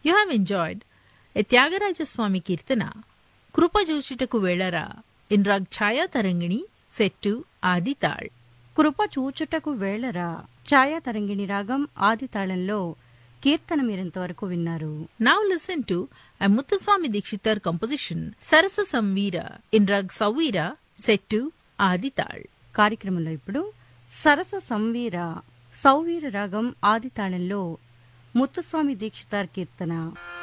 You have enjoyed a Tyagaraja Kirtana, Krupa Jochitaku Velara, in Rag Chaya Tarangini, set to Adi Tal. కృప చూచుటకు వేళరా ఛాయా తరంగిణి రాగం ఆది తాళంలో కీర్తన మీరింతవరకు విన్నారు. Now listen to a Muthuswami Dikshitar composition, Sarasa Samveera, in Rag Savveera, set to Adi Tal. కార్యక్రమంలో ఇప్పుడు సరస సంవీర సౌవీర రాగం ఆది తాళంలో ముత్తుస్వామి దీక్షితార్ కీర్తన.